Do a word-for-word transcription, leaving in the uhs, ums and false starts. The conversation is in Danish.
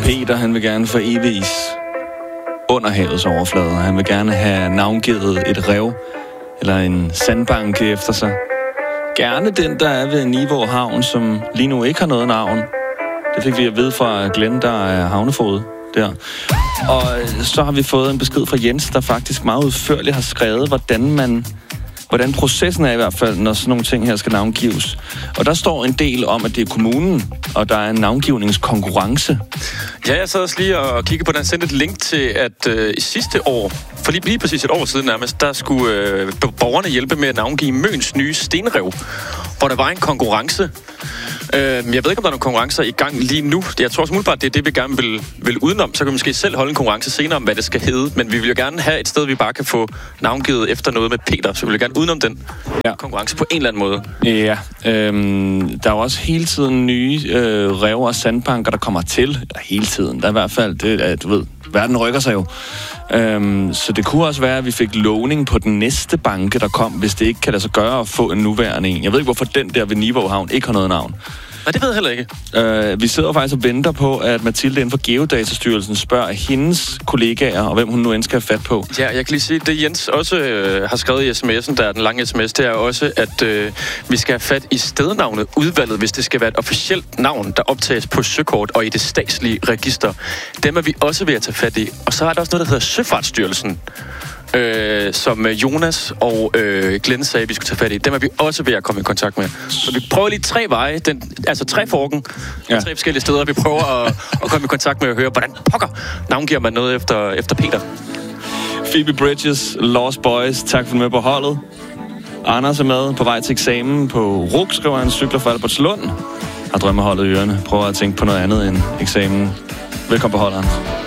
Peter, han vil gerne for evigt under havets overflade. Han vil gerne have navngivet et rev eller en sandbanke efter sig. Gerne den, der er ved Nivå Havn, som lige nu ikke har noget navn. Det fik vi at vide fra Glenn, der er havnefod der. Og så har vi fået en besked fra Jens, der faktisk meget udførligt har skrevet, hvordan man... hvordan processen er i hvert fald, når sådan nogle ting her skal navngives. Og der står en del om, at det er kommunen, og der er en navngivningskonkurrence. Ja, jeg sad også lige og kiggede på den, sendte et link til, at øh, i sidste år, for lige, lige præcis et år siden nærmest, der skulle øh, borgerne hjælpe med at navngive Møns nye stenrev, hvor der var en konkurrence. Øh, jeg ved ikke, om der er nogle konkurrencer i gang lige nu. Jeg tror også umiddelbart, det er det, vi gerne vil, vil udenom. Så kan vi måske selv holde en konkurrence senere om, hvad det skal hedde. Men vi vil jo gerne have et sted, vi bare kan få navngivet efter noget med Peter. Så vi vil gerne udenom den ja. konkurrence på en eller anden måde. Ja, øhm, der er jo også hele tiden nye øh, rev og sandbanker, der kommer til. Eller hele tiden. Der er i hvert fald, det, du ved, verden rykker sig jo. Øhm, så det kunne også være, at vi fik lovning på den næste banke, der kom, hvis det ikke kan lade sig gøre at få en nuværende en. Jeg ved ikke, hvorfor den der ved Nivå Havn ikke har noget navn. Nej, det ved jeg heller ikke. Øh, vi sidder faktisk og venter på, at Mathilde inden for Geodatastyrelsen spørger hendes kollegaer, og hvem hun nu end skal have fat på. Ja, jeg kan lige sige, det Jens også øh, har skrevet i sms'en, der er den lange sms, det er også, at øh, vi skal have fat i stednavnet udvalget, hvis det skal være et officielt navn, der optages på søkort og i det statslige register. Dem er vi også ved at tage fat i. Og så er der også noget, der hedder Søfartsstyrelsen. Øh, som Jonas og øh, Glenn sagde, vi skulle tage fat i. Dem er vi også ved at komme i kontakt med. Så vi prøver lige tre veje, den, altså tre forken, ja. tre forskellige steder. Vi prøver at, at komme i kontakt med og høre, hvordan pokker navngiver man noget efter, efter Peter. Phoebe Bridges, Lost Boys, tak for med på holdet. Anders er med på vej til eksamen på R U K, skriver han, cykler fra Albertslund. Har drømmeholdet i ørerne. Prøver at tænke på noget andet end eksamen. Velkommen på holdet, Anders.